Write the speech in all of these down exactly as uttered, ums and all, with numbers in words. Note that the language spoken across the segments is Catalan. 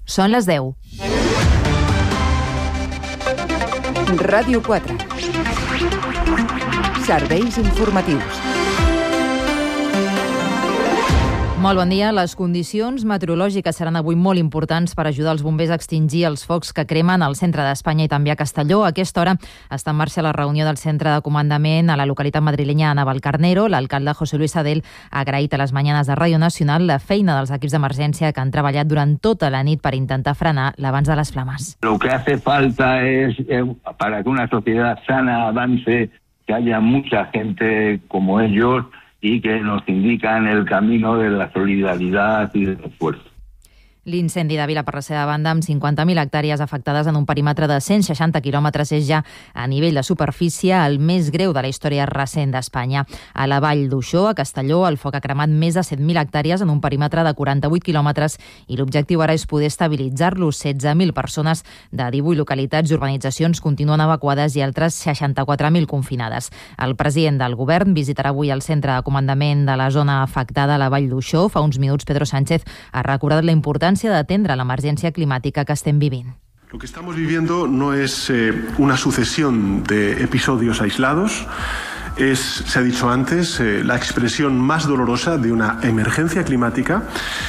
Són les deu. Ràdio quatre. Serveis informatius. Molt bon dia. Les condicions meteorològiques seran avui molt importants per ajudar els bombers a extingir els focs que cremen al centre d'Espanya i també a Castelló. A aquesta hora està en marxa la reunió del centre de comandament a la localitat madrilenya de Navalcarnero. L'alcalde José Luis Adel ha agraït a les mañanes de Ràdio Nacional la feina dels equips d'emergència que han treballat durant tota la nit per intentar frenar l'avanç de les flames. Lo que hace falta es, eh, para que una sociedad sana avance, que haya mucha gente como ellos y que nos indican el camino de la solidaridad y del esfuerzo. L'incendi de Vilaparrasser de Banda, amb cinquanta mil hectàrees afectades en un perímetre de cent seixanta quilòmetres, és ja a nivell de superfície el més greu de la història recent d'Espanya. A la Vall d'Uixó, a Castelló, el foc ha cremat més de set mil hectàrees en un perímetre de quaranta-vuit quilòmetres i l'objectiu ara és poder estabilitzar-los. setze mil persones de divuit localitats i urbanitzacions continuen evacuades i altres seixanta-quatre mil confinades. El president del govern visitarà avui el centre de comandament de la zona afectada a la Vall d'Uixó. Fa uns minuts, Pedro Sánchez ha recordat la importància de atendre l'emergència climàtica que estem vivint. Lo que estamos viviendo no es eh, una sucesión de episodios aislados, es, se ha dicho antes, eh, la expresión más dolorosa de una emergencia climática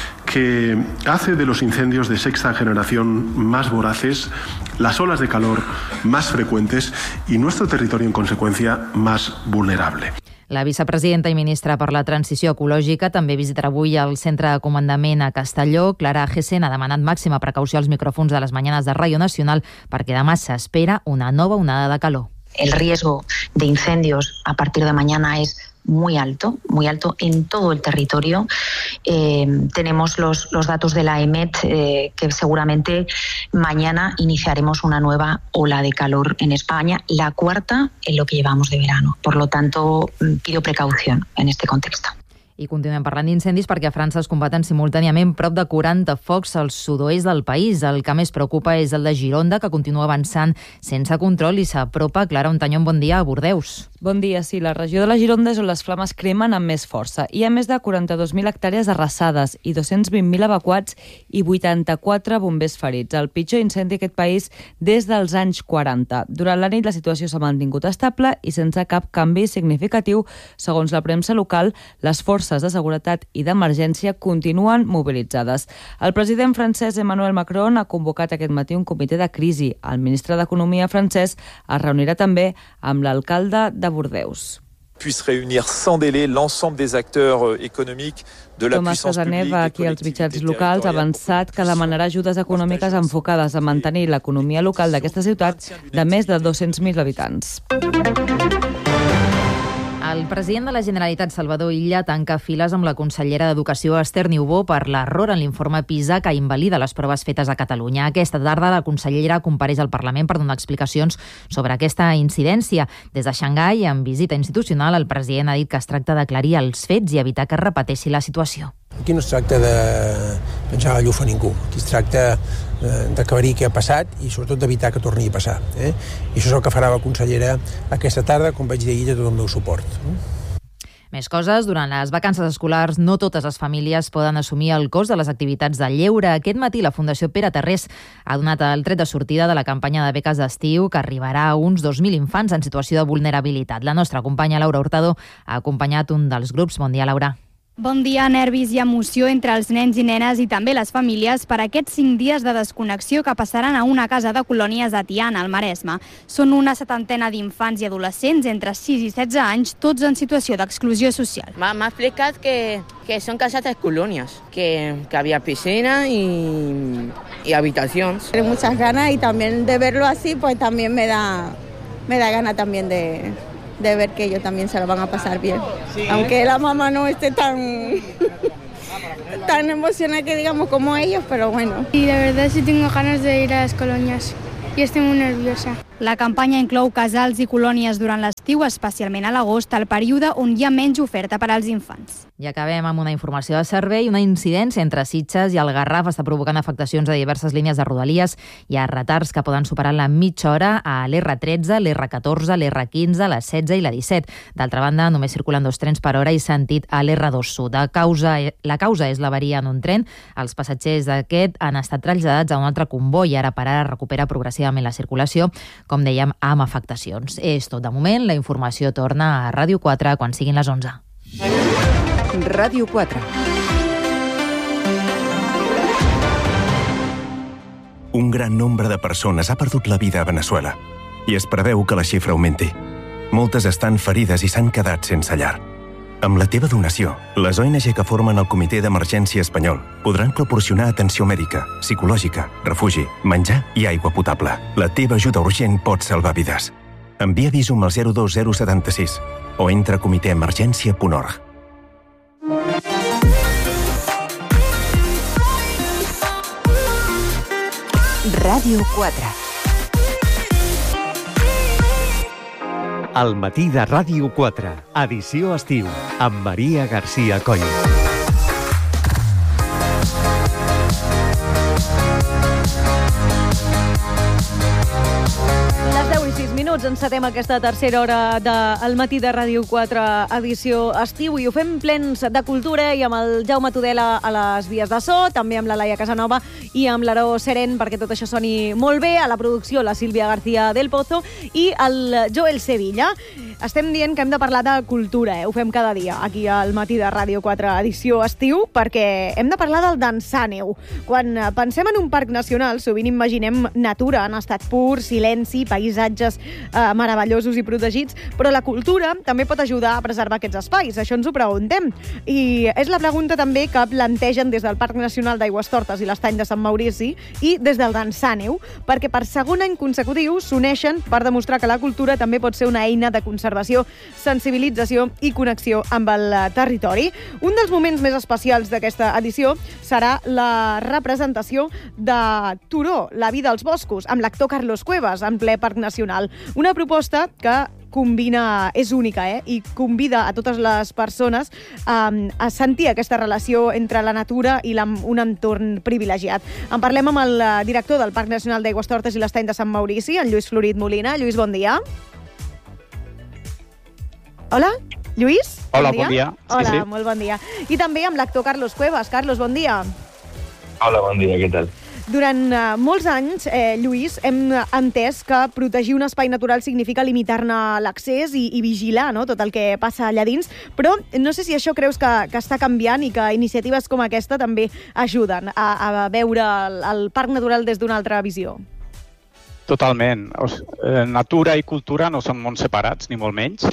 que hace de los incendios de sexta generación más voraces, las olas de calor más frecuentes y nuestro territorio, en consecuencia, más vulnerable. La vicepresidenta i ministra per la Transició Ecològica també visitarà avui el centre de comandament a Castelló. Clara Gessen ha demanat màxima precaució als micròfons de les mañanes de Ràdio Nacional perquè demà s'espera una nova onada de calor. El riesgo de incendios a partir de mañana es muy alto, muy alto en todo el territorio. Eh, tenemos los, los datos de la E M E T eh, que seguramente mañana iniciaremos una nueva ola de calor en España, la cuarta en lo que llevamos de verano. Por lo tanto, pido precaución en este contexto. I continuem parlant d'incendis perquè a França es combaten simultàniament prop de quaranta focs al sud-oest del país. El que més preocupa és el de Gironda, que continua avançant sense control i s'apropa. Clara Ontañón, bon dia, a Bordeus. Bon dia, sí. La regió de la Gironda és on les flames cremen amb més força. Hi ha més de quaranta-dos mil hectàrees arrasades i dos-cents vint mil evacuats i vuitanta-quatre bombers ferits. El pitjor incendi d'aquest país des dels anys quaranta. Durant la nit la situació s'ha mantingut estable i sense cap canvi significatiu. Segons la premsa local, les forces de seguretat i d'emergència continuen mobilitzades. El president francès Emmanuel Macron ha convocat aquest matí un comitè de crisi. El ministre d'Economia francès es reunirà també amb l'alcalde de Bordeus. Puisse réunir sans délai l'ensemble des acteurs économiques de la Thomas puissance Cazeneuve, publique, aquí als mitjans locals, ha avançat que demanarà ajudes econòmiques enfocades a mantenir l'economia local d'aquesta ciutat de més de dos-cents mil habitants. El president de la Generalitat, Salvador Illa, tanca files amb la consellera d'Educació, Esther Niubó, per l'error en l'informe PISA que invalida les proves fetes a Catalunya. Aquesta tarda la consellera compareix al Parlament per donar explicacions sobre aquesta incidència. Des de Xangai, en visita institucional, el president ha dit que es tracta d'aclarir els fets i evitar que es repeteixi la situació. Aquí no es tracta de penjar la llufa a ningú. Aquí es tracta d'aclarir què ha passat i sobretot d'evitar que torni a passar. Eh? I això és el que farà la consellera aquesta tarda, com vaig dir ahir, de tot el meu suport. Més coses. Durant les vacances escolars no totes les famílies poden assumir el cost de les activitats de lleure. Aquest matí la Fundació Pere Tarrés ha donat el tret de sortida de la campanya de beques d'estiu que arribarà a uns dos mil infants en situació de vulnerabilitat. La nostra companya Laura Hurtado ha acompanyat un dels grups. Bon dia, Laura. Bon dia, nervis i emoció entre els nens i nenes i també les famílies per aquests cinc dies de desconnexió que passaran a una casa de colònies a Tiana, al Maresme. Són una setantena d'infants i adolescents entre sis i setze anys, tots en situació d'exclusió social. M'ha explicat que, que són cases de colònies, que, que havia piscina y, y habitacions. Tengo muchas ganas y también de verlo así, pues también me da, me da gana también de... de ver que ellos también se lo van a pasar bien. Sí, ¿eh? Aunque la mamá no esté tan, tan emocionada que digamos como ellos, pero bueno. Y la verdad sí tengo ganas de ir a las colonias y estoy muy nerviosa. La campanya inclou casals i colònies durant l'estiu, especialment a l'agost, el període on hi ha menys oferta per als infants. I acabem amb una informació de servei. Una incidència entre Sitges i el Garraf està provocant afectacions a diverses línies de Rodalies. Hi ha retards que poden superar la mitja hora a l'erre tretze, l'erre catorze, l'erre quinze, la setze i la disset. D'altra banda, només circulen dos trens per hora i sentit a l'erre dos sud. La causa, la causa és l'avaria en un tren. Els passatgers d'aquest han estat traslladats a un altre comboi i ara per ara recupera progressivament la circulació, com dèiem, amb afectacions. És tot de moment. La informació torna a Ràdio quatre quan siguin les onze. Ràdio quatre. Un gran nombre de persones ha perdut la vida a Veneçuela i es preveu que la xifra augmenti. Moltes estan ferides i s'han quedat sense llar. Amb la teva donació, les O N G que formen el Comitè d'Emergència Espanyol podran proporcionar atenció mèdica, psicològica, refugi, menjar i aigua potable. La teva ajuda urgent pot salvar vides. Envia Visum al zero dos zero set sis o entra a comitè emergència punt org. Ràdio quatre. Al matí de Ràdio quatre, edició estiu, amb Maria García Coll. Encetem aquesta tercera hora del matí de Ràdio quatre, edició estiu, i ho fem plens de cultura i amb el Jaume Tudela a les vies de so, també amb la Laia Casanova i amb l'Aró Seren perquè tot això soni molt bé, a la producció la Sílvia García del Pozo i el Joel Sevilla. Estem dient que hem de parlar de cultura, eh? Ho fem cada dia aquí al matí de Ràdio quatre, edició estiu, perquè hem de parlar del Dansàneu. Quan pensem en un parc nacional, sovint imaginem natura en estat pur, silenci, paisatges eh, meravellosos i protegits, però la cultura també pot ajudar a preservar aquests espais. Això ens ho preguntem. I és la pregunta també que plantegen des del Parc Nacional d'Aigüestortes i l'Estany de Sant Maurici i des del Dansàneu, perquè per segon any consecutiu s'uneixen per demostrar que la cultura també pot ser una eina de conservació, sensibilització i connexió amb el territori. Un dels moments més especials d'aquesta edició serà la representació de Turó, la vida als boscos, amb l'actor Carlos Cuevas, en ple Parc Nacional. Una proposta que combina, és única, eh? I convida a totes les persones um, a sentir aquesta relació entre la natura i la, un entorn privilegiat. En parlem amb el director del Parc Nacional d'Aigüestortes i l'Estany de Sant Maurici, en Lluís Florit Molina. Lluís, bon dia. Hola, Lluís? Hola, bon dia. Hola, sí, sí. Molt bon dia. I també amb l'actor Carlos Cuevas. Carlos, bon dia. Hola, bon dia, què tal? Durant uh, molts anys, eh, Lluís, hem entès que protegir un espai natural significa limitar-ne l'accés i, i vigilar, no?, tot el que passa allà dins, però no sé si això creus que, que està canviant i que iniciatives com aquesta també ajuden a, a veure el, el parc natural des d'una altra visió. Totalment. O sigui, natura i cultura no són mons separats, ni molt menys,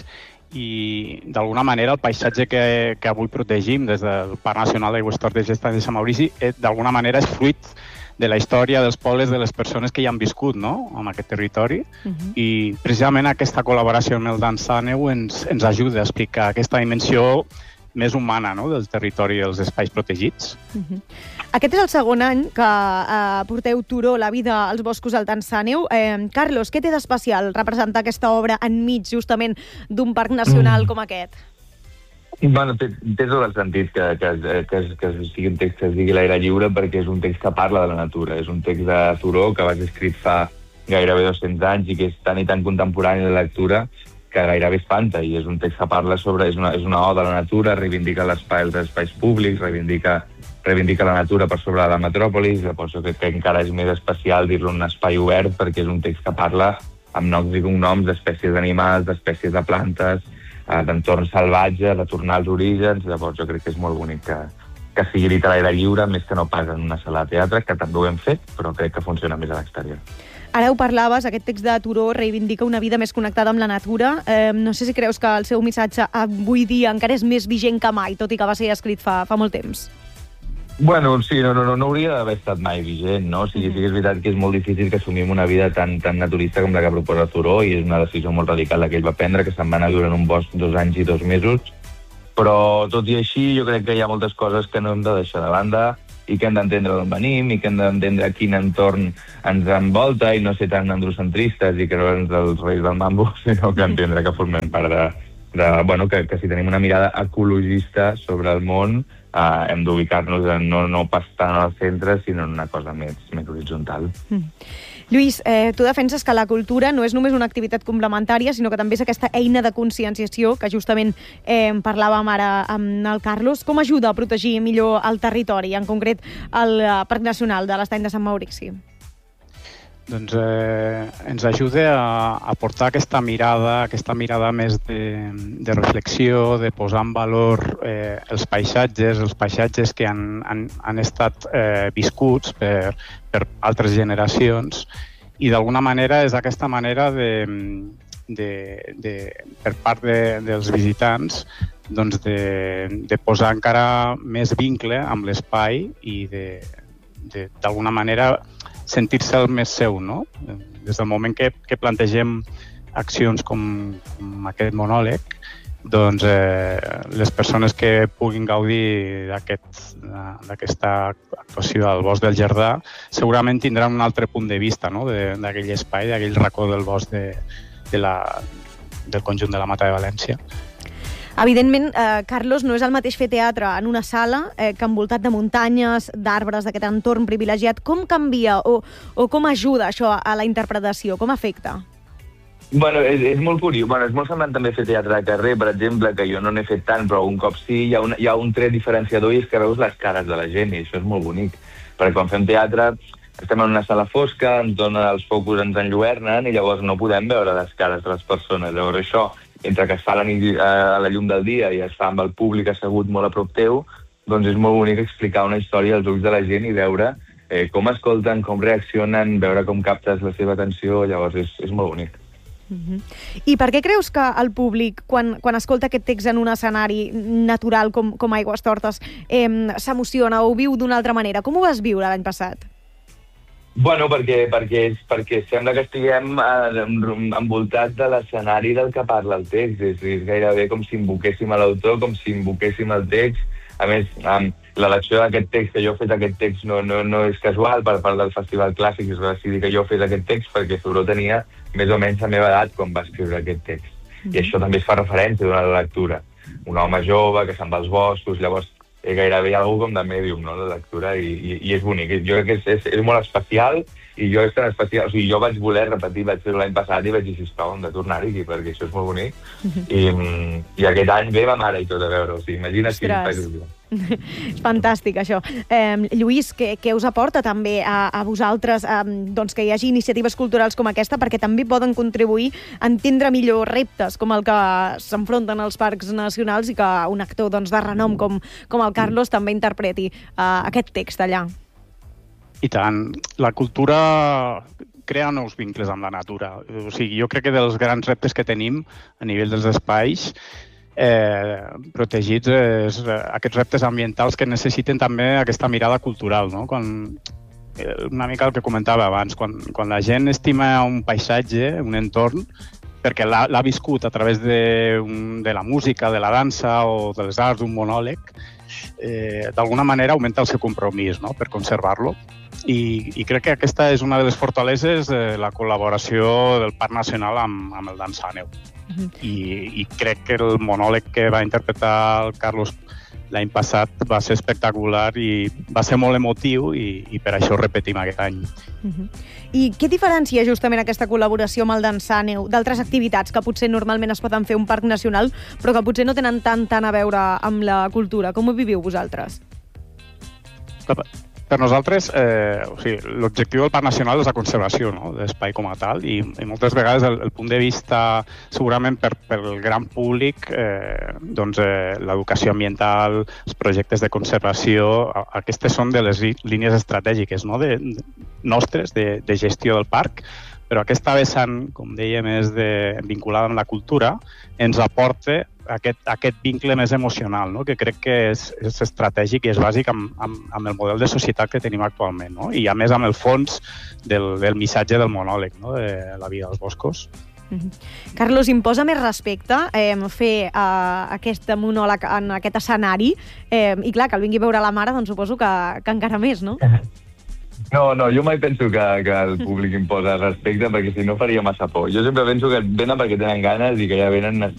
i d'alguna manera el paisatge que, que avui protegim des del Parc Nacional d'Aigüestortes i l'Estany de Sant Maurici d'alguna manera és fruit de la història dels pobles, de les persones que hi han viscut, no?, en aquest territori. Uh-huh. I precisament aquesta col·laboració amb el Dansàneu ens, ens ajuda a explicar aquesta dimensió més humana, no?, del territori i dels espais protegits. Uh-huh. Aquest és el segon any que eh, porteu Turó, la vida als boscos al Dansàneu. Eh, Carlos, què té d'especial representar aquesta obra enmig justament d'un parc nacional mm. com aquest? Bueno, té, té tot el sentit que, que, que, que sigui un text que es digui l'aire lliure, perquè és un text que parla de la natura. És un text de Turó que va ser escrit fa gairebé dos-cents anys i que és tan i tan contemporani de lectura que gairebé espanta. I és un text que parla sobre... És una, és una oda a la natura, reivindica l'espai, els espais públics, reivindica, reivindica la natura per sobre de la metròpolis. Llavors jo crec que encara és més especial dir-lo un espai obert, perquè és un text que parla amb noms i cognoms d'espècies d'animals, d'espècies de plantes, d'entorn salvatge, de tornar als orígens. Llavors jo crec que és molt bonic que, que sigui dit a l'aire lliure, més que no pas en una sala de teatre, que també ho hem fet, però crec que funciona més a l'exterior. Ara ho parlaves, aquest text de Turó reivindica una vida més connectada amb la natura. Eh, no sé si creus que el seu missatge avui dia encara és més vigent que mai, tot i que va ser escrit fa, fa molt temps. Bueno, sí, no, no, no hauria d'haver estat mai vigent, no? O sigui, sí que és veritat que és molt difícil que assumim una vida tan, tan naturista com la que proposa Turó, i és una decisió molt radical la que ell va prendre, que se'n va anar a viure en un bosc dos anys i dos mesos, però tot i així jo crec que hi ha moltes coses que no hem de deixar de banda. i que hem d'entendre d'on venim, i que hem d'entendre quin entorn ens envolta, i no ser tan androcentristes i creure'ns els reis del mambo, sinó que entendre que formem part de... de bueno, que, que si tenim una mirada ecologista sobre el món, eh, hem d'ubicar-nos en no, no pas tant al centre, sinó en una cosa més, més horitzontal. Mm. Lluís, eh, tu defenses que la cultura no és només una activitat complementària, sinó que també és aquesta eina de conscienciació que justament eh, parlàvem ara amb el Carlos. Com ajuda a protegir millor el territori, en concret el Parc Nacional de l'Estany de Sant Maurici? Doncs eh, ens ajuda a, a portar aquesta mirada, aquesta mirada més de, de reflexió, de posar en valor eh, els paisatges, els paisatges que han, han, han estat eh, viscuts per, per altres generacions, i d'alguna manera és aquesta manera de, de, de, per part de, dels visitants, doncs de, de posar encara més vincle amb l'espai i de, de, d'alguna manera sentir-se el més seu, no? Des del moment que, que plantegem accions com, com aquest monòleg, doncs eh, les persones que puguin gaudir d'aquest, d'aquesta actuació al Bosc del Jardà segurament tindran un altre punt de vista, no? D'aquell espai, d'aquell racó del bosc de, de la, del conjunt de la Mata de València. Evidentment, eh, Carlos, no és el mateix fer teatre en una sala eh, que envoltat de muntanyes, d'arbres, d'aquest entorn privilegiat. Com canvia o, o com ajuda això a la interpretació? Com afecta? Bueno, és, és molt curiós. Bueno, és molt semblant també fer teatre de carrer, per exemple, que jo no n'he fet tant, però un cop sí, hi ha, un, hi ha un tret diferenciador i és que veus les cares de la gent, i això és molt bonic. Perquè quan fem teatre estem en una sala fosca, ens donen els focus, ens enlluernen, i llavors no podem veure les cares de les persones. Llavors això, entre que es fa a la, nit, a la llum del dia i es fa amb el públic assegut molt a prop teu, doncs és molt bonic explicar una història als ulls de la gent i veure eh, com escolten, com reaccionen, veure com captes la seva atenció, llavors és, és molt bonic. Uh-huh. I per què creus que el públic, quan, quan escolta aquest text en un escenari natural com, com Aigüestortes, eh, s'emociona o ho viu d'una altra manera? Com ho vas viure l'any passat? Bueno, perquè, perquè, perquè sembla que estiguem envoltats de l'escenari del que parla el text. És, és gairebé com si invoquéssim a l'autor, com si invoquéssim el text. A més, l'elecció d'aquest text, que jo he fet aquest text, no, no, no és casual per part del Festival Clàssic, es va decidir que jo fes aquest text perquè Thoreau tenia més o menys la meva edat quan va escriure aquest text. Mm-hmm. I això també es fa referència durant la lectura. Un home jove que se'n va als boscos, llavors eh, gairebé hi ha algú com de mèdium, no?, la lectura, i, i, i és bonic. Jo crec que és, és, és molt especial, i jo és tan especial, o sigui, jo vaig voler repetir, vaig fer l'any passat i vaig dir, sisplau, hem de tornar-hi aquí, perquè això és molt bonic. I, i aquest any ve ma mare i tot a veure, o sigui, imagina't si em fa il·lusió. És fantàstic, això. Eh, Lluís, què, què us aporta també a, a vosaltres eh, doncs que hi hagi iniciatives culturals com aquesta, perquè també poden contribuir a entendre millor reptes com el que s'enfronten als parcs nacionals i que un actor doncs, de renom com, com el Carlos també interpreti eh, aquest text allà? I tant. La cultura crea nous vincles amb la natura. O sigui, jo crec que dels grans reptes que tenim a nivell dels espais eh, protegits és eh, aquests reptes ambientals que necessiten també aquesta mirada cultural, no? Quan, eh, una mica el que comentava abans, quan, quan la gent estima un paisatge, un entorn, perquè l'ha viscut a través de, un, de la música, de la dansa o de les arts, d'un monòleg, eh, d'alguna manera augmenta el seu compromís, no?, per conservar-lo. I, i crec que aquesta és una de les fortaleses de la col·laboració del Parc Nacional amb, amb el Dansàneu. Uh-huh. I, I crec que el monòleg que va interpretar el Carlos l'any passat va ser espectacular i va ser molt emotiu i, i per això ho repetim aquest any. Uh-huh. I què diferencia justament aquesta col·laboració amb el Dansàneu d'altres activitats que potser normalment es poden fer a un parc nacional però que potser no tenen tant, tant a veure amb la cultura? Com ho viviu vosaltres? Per nosaltres, eh, o sigui, l'objectiu del Parc Nacional és la conservació, no?, de l'espai com a tal, i, i moltes vegades el, el punt de vista, segurament per, per el gran públic, eh, doncs eh, l'educació ambiental, els projectes de conservació, aquestes són de les línies estratègiques, no?, de, de, nostres, de, de gestió del parc, però aquesta vessant, com dèiem, és de, vinculada amb la cultura, ens aporta aquest, aquest vincle més emocional, no?, que crec que és, és estratègic i és bàsic amb, amb, amb el model de societat que tenim actualment, no?, i a més amb el fons del, del missatge del monòleg, no?, de la vida dels boscos. Mm-hmm. Carlos, imposa més respecte eh, fer uh, aquest monòleg en aquest escenari eh, i clar, que el vingui a veure la mare, doncs suposo que, que encara més, no? No, no, jo mai penso que, que el públic imposa respecte, perquè si no faria massa por. Jo sempre penso que venen perquè tenen ganes i que ja venen